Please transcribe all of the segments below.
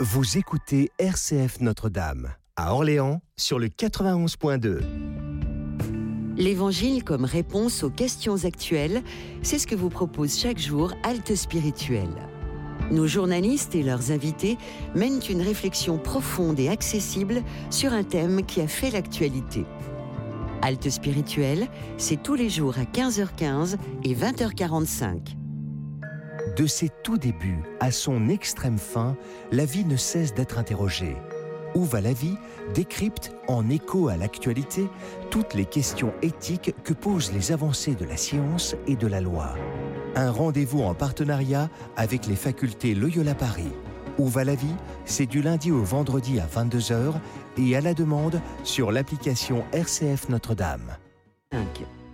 Vous écoutez RCF Notre-Dame, à Orléans, sur le 91.2. L'Évangile comme réponse aux questions actuelles, c'est ce que vous propose chaque jour Halte Spirituelle. Nos journalistes et leurs invités mènent une réflexion profonde et accessible sur un thème qui a fait l'actualité. Halte Spirituelle, c'est tous les jours à 15h15 et 20h45. De ses tout débuts à son extrême fin, la vie ne cesse d'être interrogée. Où va la vie décrypte, en écho à l'actualité, toutes les questions éthiques que posent les avancées de la science et de la loi. Un rendez-vous en partenariat avec les facultés Loyola Paris. Où va la vie, c'est du lundi au vendredi à 22h et à la demande sur l'application RCF Notre-Dame. 5.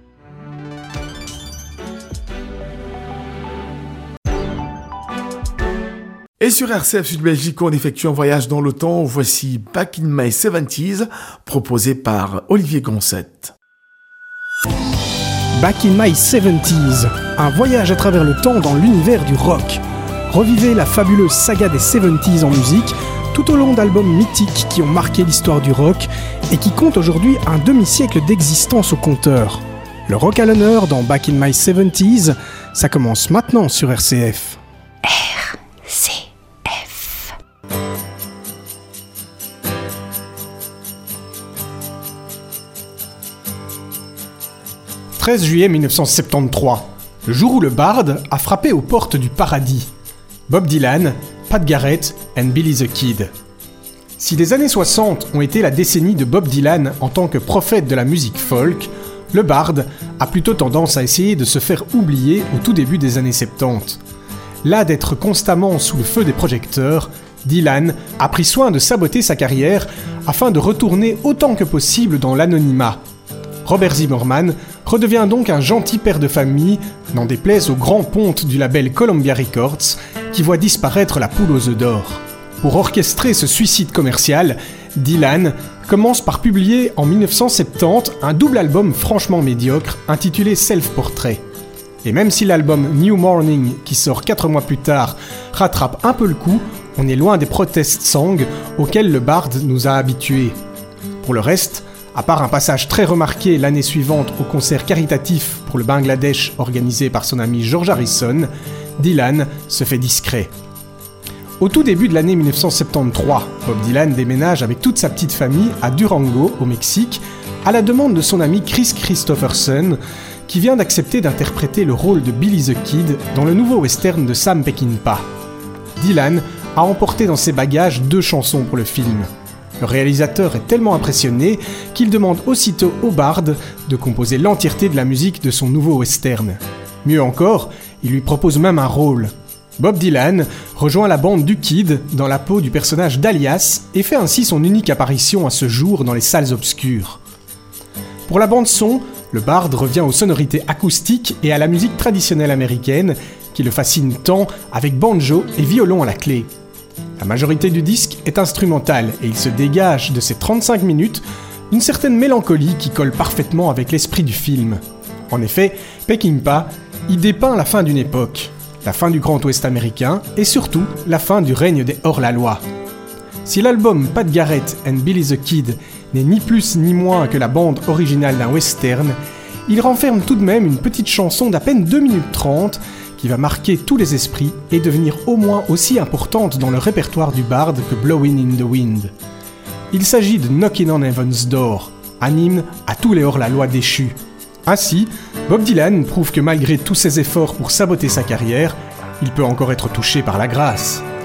Et sur RCF Sud Belgique, on effectue un voyage dans le temps. Voici Back in My 70s, proposé par Olivier Goncette. Back in My 70s, un voyage à travers le temps dans l'univers du rock. Revivez la fabuleuse saga des 70s en musique, tout au long d'albums mythiques qui ont marqué l'histoire du rock et qui comptent aujourd'hui un demi-siècle d'existence au compteur. Le rock à l'honneur dans Back in My 70s, ça commence maintenant sur RCF. 13 juillet 1973, le jour où le barde a frappé aux portes du paradis. Bob Dylan, Pat Garrett and Billy the Kid. Si les années 60 ont été la décennie de Bob Dylan en tant que prophète de la musique folk, le barde a plutôt tendance à essayer de se faire oublier au tout début des années 70. Là d'être constamment sous le feu des projecteurs, Dylan a pris soin de saboter sa carrière afin de retourner autant que possible dans l'anonymat. Robert Zimmerman redevient donc un gentil père de famille, n'en déplaise au grand ponte du label Columbia Records, qui voit disparaître la poule aux œufs d'or. Pour orchestrer ce suicide commercial, Dylan commence par publier en 1970 un double album franchement médiocre intitulé Self-Portrait. Et même si l'album New Morning, qui sort 4 mois plus tard, rattrape un peu le coup, on est loin des protest songs auxquels le bard nous a habitués. Pour le reste, à part un passage très remarqué l'année suivante au concert caritatif pour le Bangladesh organisé par son ami George Harrison, Dylan se fait discret. Au tout début de l'année 1973, Bob Dylan déménage avec toute sa petite famille à Durango, au Mexique, à la demande de son ami Chris Christopherson, qui vient d'accepter d'interpréter le rôle de Billy the Kid dans le nouveau western de Sam Peckinpah. Dylan a emporté dans ses bagages 2 chansons pour le film. Le réalisateur est tellement impressionné qu'il demande aussitôt au barde de composer l'entièreté de la musique de son nouveau western. Mieux encore, il lui propose même un rôle. Bob Dylan rejoint la bande du Kid dans la peau du personnage d'Alias et fait ainsi son unique apparition à ce jour dans les salles obscures. Pour la bande-son, le barde revient aux sonorités acoustiques et à la musique traditionnelle américaine qui le fascine tant avec banjo et violon à la clé. La majorité du disque est instrumentale et il se dégage de ces 35 minutes une certaine mélancolie qui colle parfaitement avec l'esprit du film. En effet, Peckinpah y dépeint la fin d'une époque, la fin du Grand Ouest américain et surtout la fin du règne des hors-la-loi. Si l'album Pat Garrett and Billy the Kid n'est ni plus ni moins que la bande originale d'un western, il renferme tout de même une petite chanson d'à peine 2 minutes 30 qui va marquer tous les esprits et devenir au moins aussi importante dans le répertoire du bard que Blowin' in the Wind. Il s'agit de Knockin' on Heaven's Door, un hymne à tous les hors-la-loi déchus. Ainsi, Bob Dylan prouve que malgré tous ses efforts pour saboter sa carrière, il peut encore être touché par la grâce.